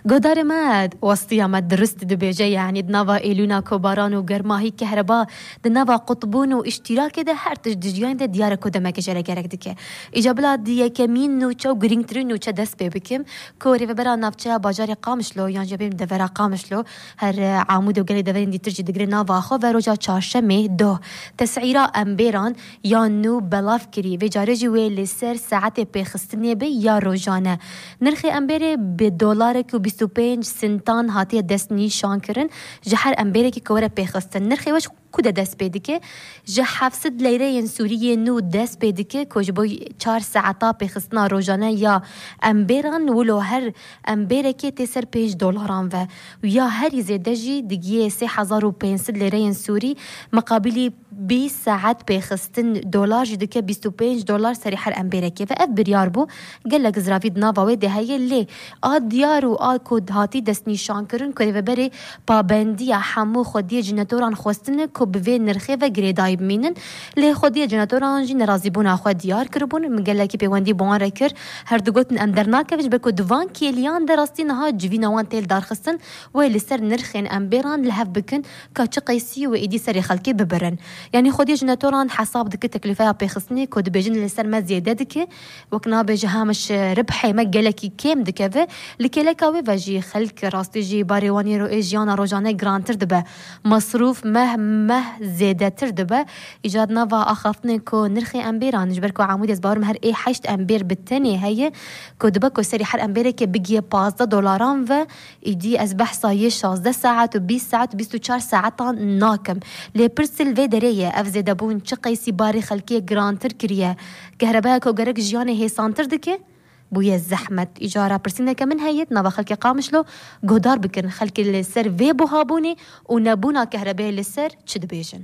قدر ما وسطيا ما درست دبيجة يعني دنافا إيلونا كوباران وقرماهي كهرباء دنافا قطبون واشتراك ده هر تجديان ده ديار كده ما كجرا جرك دكه إجابلا دي كمين نو تشو غرينترين نو تشدس ببكم كوري فبرا نافشة باجار قامشلو يعني جبين دفرا قامشلو هر عمود وقلي دفرين دي ترجي دقري نافا خو وروجا چهارشنبه دو تسعيرا أمبيران يانو بلاف كري وجارجي ويل سر ساعت بخستني بي يا روجانه نرخ أمبيري بدولارك و25 سنتان هاتي دستني شانكرن جحر أمبيري كورا بخستن نرخ وش كده دست بيدكه جه 700 ليره سوریه نو دست بيدكه کوجبوی 4 ساعتا بخستنا روزانه یا امبران ولو هر امبرکه تسر $5 و یا هر زیاده جی دیگه 3500 ليره سوری مقابل 20 ساعت بخستن دلار جدکه $25 سری هر امبرکه و اف بریار بو قال لك زرافيد نافا وده هي اللي ديار و كود هاتي دست نشان کرن كده بره پابندی حمو خودی جنتوران خوستن بوی نرخه و گریدای بمینن لی خودی جناتوران جی نرازی بونا خود دیار کربون مگله کی پیوندی بوان رکر هر دوگوتن ام درناکه وش بکو دوان کیلیان دراستی نها جوینا وان تیل دارخستن و لسر نرخین امبران لهف بکن که چه قیسی و ایدی سری خلکی ببرن یعنی خودی جناتوران حساب دک تکلیفه بخصنی کد بجن لسر ما زیاده دک وکنا بج هامش ربحی مگله کی کم دک و لکلکا و وجی خلک راستی جی باریوانی رو ایجیانا روزانه گرانتر دبه مصروف مه زیاده تر دبه ایجاد نوا اخافتن کو نرخ امبیران جبر کو عمود از بارم هر ای 8 امبیر بالتني هي کو دبه کو سری هر امبیر که بگی $15 و ایدی از بحثای 16 ساعت و 20 ساعت و 24 ساعت ناکم لی پرسل و دریه اف زیده بون چه قیسی باری خلکی گرانتر کریه کهرباء کو گرک جیان هیسانتر دکه بويا الزحمة إجارة برسينة كمن هيت نبا خلق قامشلو قدار بكن خلق السر في بوهابوني ونبونا كهرباء للسر تشد بيجن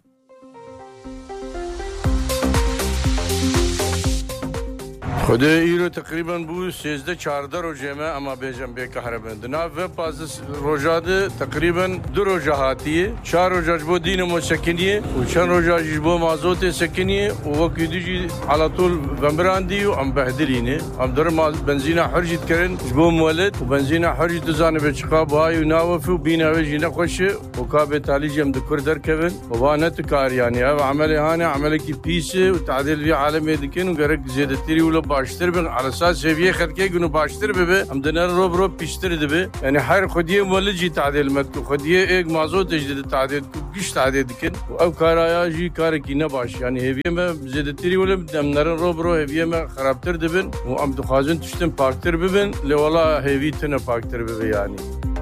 خود ایرو تقریبا بو 13-14 روزه اما بیجم به کهرباء دنا و باز روزاده تقریبا 2 روزه هاتیه 4 روزه بو دینمو سکنیه و 4 روزه بو مازوت سکنیه و وقتی على طول بمراندی و ام بهدلینه ام در ما بنزین حرجت کردن بو مولد و بنزین حرجت زانه به چقاب های و ناوفو بینه وجی نخوشه و کاب تعلیجم دکر در کردن و وانت کار یعنی او عمل هانه عمل کی پیسه و تعدیل وی عالم دکن و گرک زیادتی ولا باشتر بن على اساس سویه خدکه گنو باشتر به هم دنر رو پیشتر دبه یعنی هر خودیه مولجی تعدیل مت خودیه یک مازوت جدید تعدیل گیش تعدیل کن او کاریا جی کار کی نباش یعنی هویه ما زیادتی ولا دمنر رو هویه ما خرابتر دبن و ام دخازن تشتن پاکتر ببن لی والله هویه تنه پاکتر به یعنی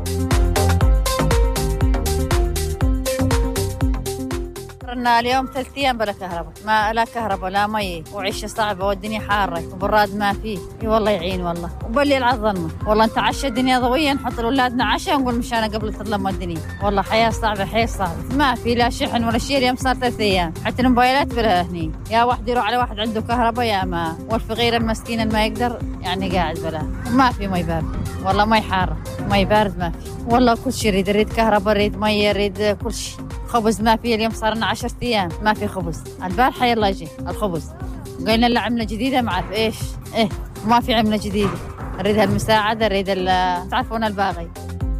اليوم 3 أيام بلا كهرباء ما لا كهرباء لا مي وعيشة صعبة والدنيا حارة وبراد ما فيه والله يعين والله وبلي العظلمة والله انت عشا الدنيا ضوية نحط لأولادنا عشا ونقول مشانا قبل تظلم الدنيا والله حياة صعبة حياة صعبة ما في لا شحن ولا شيء اليوم صار 3 أيام حتى الموبايلات بلا هني يا واحد يروح على واحد عنده كهرباء يا ما والفقير المسكين ما يقدر يعني قاعد بلا ما في مي بارد والله مي حارة مي بارد ما في والله كل شيء يريد كهرباء يريد مي يريد كل شيء خبز ما في اليوم صار لنا 10 أيام ما في خبز البارحة يلا يجي الخبز قلنا له عملة جديدة ما أعرف إيش ما في عملة جديدة نريد هالمساعدة نريد تعرفون الباغي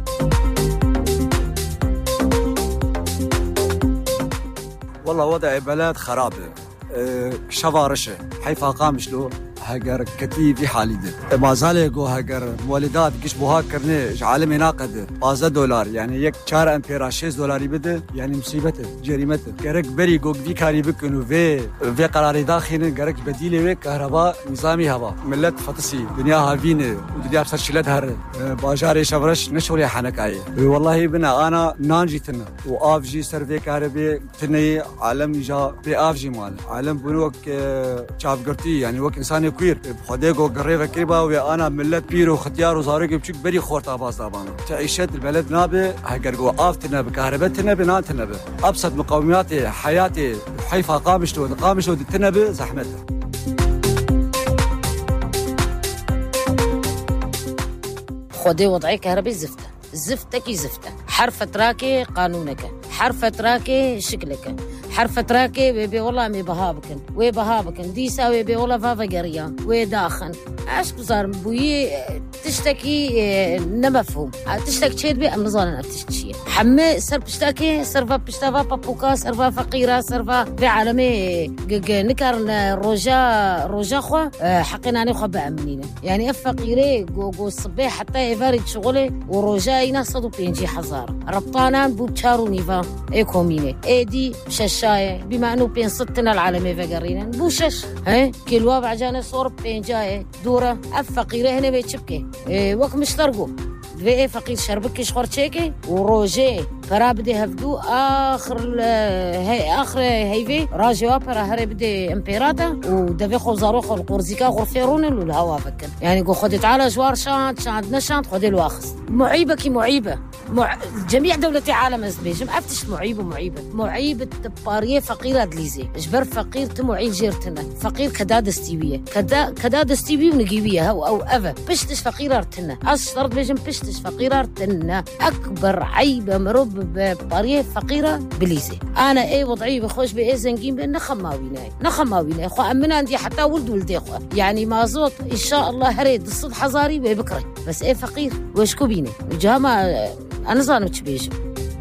والله وضع بلد خرابة شوارشه حيفا قامش له هاجر كتير في حالي ده ما زال يقو هاجر مولدات قش بوها كرني عالمي ناقد $15 يعني يك 4 امبير $6 بده يعني مصيبته جريمته قرق بري قوق في كاري بكنو في قرار داخل قرق بديله كهرباء نظامي هوا ملت فطسي دنيا هافينه ودنيا بسرشلت هر باجاري شفرش نشوري حنكايه والله بنا انا نانجيتنا وافجي سيرفي كهرباء تني عالم جا بافجي مال عالم بنوك شاف قرتي يعني وك انسان كوير خديكو قريبه كريبه وانا ملت بيرو ختيار وزارق بشك بري خورتا باصابانه تعيشت البلد نابه هقرقوا افتنا بكهربتنا بناتنا ابسط مقومات حياتي حيفا قامشتو دتنا زحمتها خدي وضعي كهربي زفتك حرف تراكي قانونك حرف تراكي شكلك حرف تراكي بيبي والله مي بهابكن ديسا بيبي والله فافا قريان ويداخن عشق صار بوي تشتكي نمفهوم تشتكي شيء بي أم نظام نفتشي حمى سر بشتكي سرفا بشتافا بابوكا سرفا فقيرة سرفا في عالمي نكر روجا خوا حقنا نخوا بأمنينا يعني فقيرة جو الصباح حتى يفارد شغله وروجا ينصدو بينجي حزار ربطانا بوتشارو نيفا إيكوميني إيدي ششاية بما أنه بين ستنا العالمي فقرينا بوشش كيلوا بعجانا صور بينجاية دورة فقيرة هنا بيتشبكي وقت مشترقو في فقير شربك شخور تشيكي وروجي فرا بدي هفدو آخر هيفي راجوا برا هري بدي امبيراتا ودبي خوزارو خو القرزيكا غرفيرون الهوا فكر يعني قو خدت على جوار شانت نشانت خدي الواخص معيبة كي معيبة جميع دولة العالم أزبيج أفتش معيبة تبارية فقيرة دليزي جبر فقير تمعيل جيرتنا فقير كداد استيوية كداد استيوية ونقيوية أو أفا بشتش فقيرة ارتنا أشترط بيجم بشتش فقيرة ارتنا أكبر عيبة مرب ببارية فقيرة بليزي أنا إيه وضعي بخوش بإيه زنقين بإن نخماويناي خو أمنا عندي حتى ولدي خو يعني ما زوت إن شاء الله هريد الصد حزاري بكري بس إيه فقير وشكو بيني جاما أنا ظانمت بيجم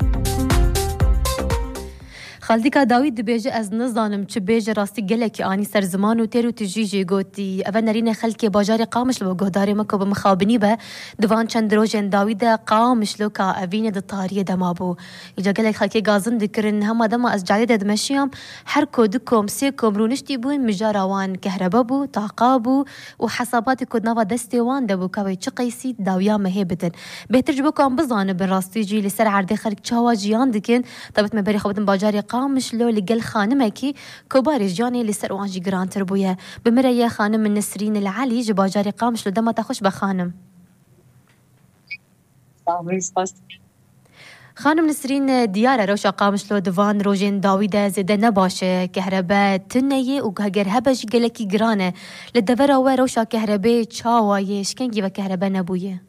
خالديكا داوید دبیجه از نزانم چه بیجه راستی گلکی آنی سر زمان و تیرو تجیجی گوتی اول نرین خلکی باجار قامش لو گهداری مکو بمخابنی به دوان چند روژن داوید قامش لو که اوین دطاریه دمابو ایجا گلک خلکی گازن دکرن هم دم از جاده دمشیام هر کودکم سیکم رونشتی بون مجاروان کهربا بو طاقابو و حسابات کدنوا دستی وان دبو کوي چه قیسی داویا مهبتن بهتر جبکم بزانه براستی جی لسر عرض خلک چاوا جیان دکن طبت مبری خبتن باجار مش لو لقل خانمكي كبار جاني لسر وانجي جران تربويا بمريا خانم من نسرين العلي جباجاري قامش لو دما تخش بخانم خانم نسرين ديارة روشا قامش لو دفان روجين داويدة زيدا نباشة كهرباء تنية وهجر هبج قلكي جرانة للدفرة وروشا كهرباء تشاوايه شكنجي وكهرباء نبوية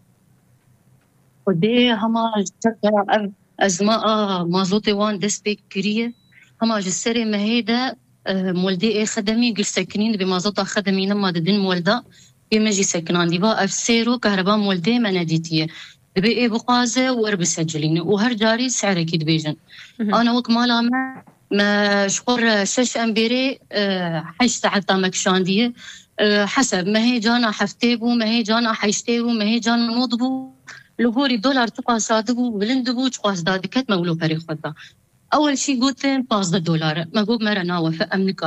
ودي هما جتكا أزماء مازوتي وان دسبيك كريه هما جسري مهيدا مولدي خدمي قل ساكنين بمازوطة خدمي نما ددين مولدا بمجي ساكنان ديبا أفسيرو كهرباء مولدي مناديتية دبي بقازة وأرب سجلين وهر جاري سعر أكيد بيجن أنا وك مالا ما شقر شش أمبيري حيش ساعتا مكشاندية حسب ما هي جانا حفتيبو ما هي جانا حيشتيبو ما هي جانا نوضبو لهوري دولار تقا صادقو بلندبو تقاس دادكت مولو بري خدا أول شي قلت $5 ما قوب مرة ناوة فأمنك